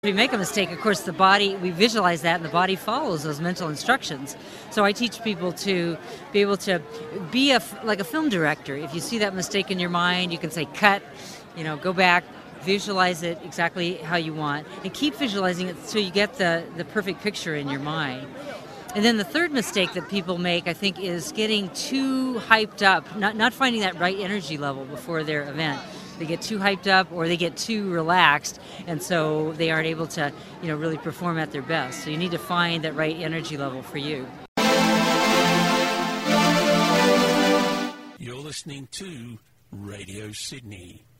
We make a mistake, of course, the body, we visualize that, and the body follows those mental instructions. So I teach people to be able to be like a film director. If you see that mistake in your mind, you can say, cut, go back, visualize it exactly how you want, and keep visualizing it so you get the perfect picture in your mind. And then the third mistake that people make, I think, is getting too hyped up, not finding that right energy level before their event. They get too hyped up or they get too relaxed, and so they aren't able to, really perform at their best. So you need to find that right energy level for you. You're listening to Radio Sydney.